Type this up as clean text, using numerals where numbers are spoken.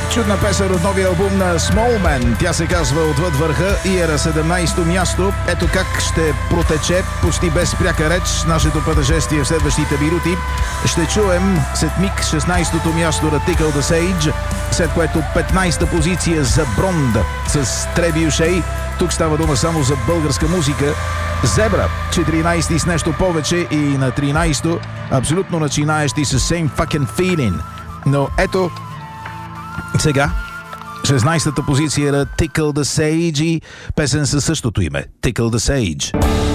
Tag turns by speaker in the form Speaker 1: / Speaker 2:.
Speaker 1: Чудна песен от новия албум на Smallman. Тя се казва "Отвъд върха" и е на 17-то място. Ето как ще протече почти без пряка реч нашето пътешествие в следващите минути. Ще чуем след миг 16-то място на Tickle the Sage, след което 15-та позиция за Бронд с Trebuchet. Тук става дума само за българска музика. Зебра, 14-ти с нещо повече, и на 13-то абсолютно начинаещи с Same Fucking Feeling. Но ето сега 16-та позиция на Tickle the Sage и песен със същото име, Tickle the Sage.